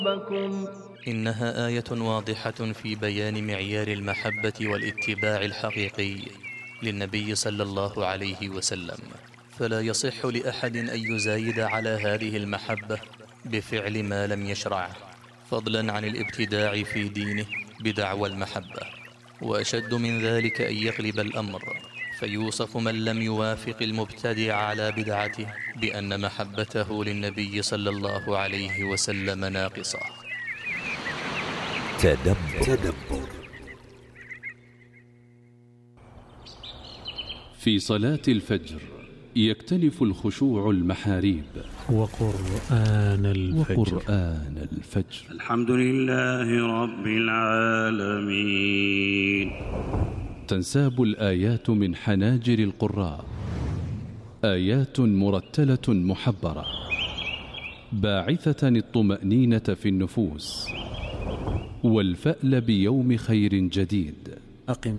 إنها آية واضحة في بيان معيار المحبة والاتباع الحقيقي للنبي صلى الله عليه وسلم، فلا يصح لأحد أن يزايد على هذه المحبة بفعل ما لم يشرعه، فضلا عن الابتداع في دينه بدعوى المحبة. وأشد من ذلك أن يغلب الأمر فيوصف من لم يوافق المبتدع على بدعته بأن محبته للنبي صلى الله عليه وسلم ناقصة. تدبر. في صلاة الفجر يكتنف الخشوع المحاريب وقرآن الفجر. الحمد لله رب العالمين. تنساب الآيات من حناجر القراء، آيات مرتلة محبرة باعثة الطمأنينة في النفوس والفأل بيوم خير جديد. أقم